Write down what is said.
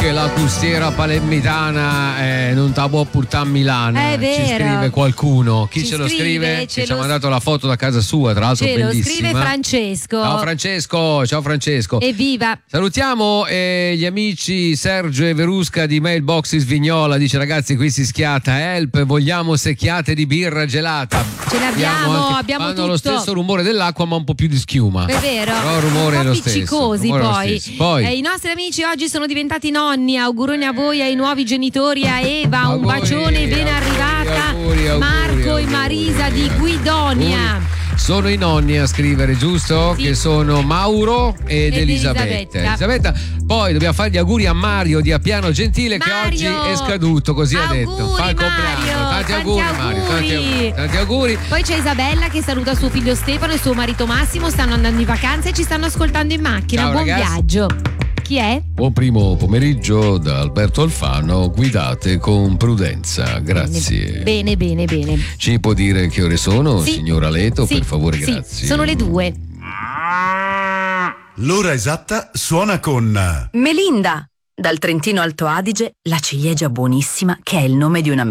che la costiera palermitana non te la può portare a Milano. È vero. Ci scrive qualcuno. Chi ce lo scrive? Che ci ha mandato la foto da casa sua, tra l'altro bellissima. Ce lo scrive Francesco. Ciao Francesco. Evviva. Salutiamo gli amici Sergio e Verusca di Mailbox Svignola. Dice: ragazzi, qui si schiatta, help, vogliamo secchiate di birra gelata. Ce l'abbiamo, abbiamo tutto. Hanno lo stesso rumore dell'acqua ma un po' più di schiuma. È vero. Però il rumore è lo stesso. Appiccicosi poi. I nostri amici oggi sono diventati nonni. Auguroni a voi, ai nuovi genitori, a Eva. Un bacione, ben arrivata. Marco e Marisa di Guidonia. Sono i nonni a scrivere, giusto? Sì. Che sono Mauro ed Elisabetta. Poi dobbiamo fare gli auguri a Mario di Appiano Gentile, che oggi è scaduto, così ha detto. Fa il compleanno. Tanti auguri Mario, tanti auguri. Poi c'è Isabella che saluta suo figlio Stefano e suo marito Massimo, stanno andando in vacanza e ci stanno ascoltando in macchina. Ciao, buon ragazzi. Viaggio. Chi è? Buon primo pomeriggio da Alberto Alfano, guidate con prudenza, grazie. Bene. Ci può dire che ore sono, sì. signora Leto, sì. per favore, sì. grazie. Sono le 2. L'ora esatta suona con Melinda. Dal Trentino Alto Adige, la ciliegia buonissima che è il nome di una